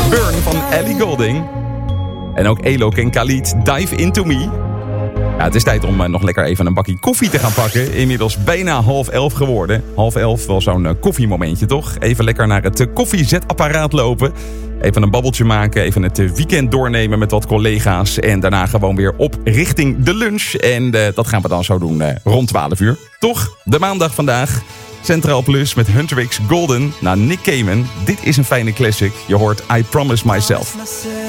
Burn van Ellie Goulding. En ook Alok en Khalid, Dive Into Me. Ja, het is tijd om nog lekker even een bakje koffie te gaan pakken. Inmiddels bijna 10:30 geworden. 10:30, wel zo'n koffiemomentje toch? Even lekker naar het koffiezetapparaat lopen. Even een babbeltje maken, even het weekend doornemen met wat collega's. En daarna gewoon weer op richting de lunch. En dat gaan we dan zo doen rond 12 uur. Toch? De maandag vandaag. Centraal Plus met Hunter X Golden naar Nick Cayman. Dit is een fijne classic. Je hoort I Promise Myself.